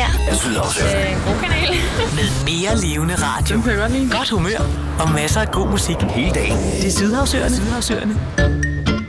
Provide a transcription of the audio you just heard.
Ja, Sydhavsøerne. God kanal. Med mere levende radio. Den kan jeg godt lide. Godt humør og masser af god musik. Hele dagen. Det er Sydhavsøerne.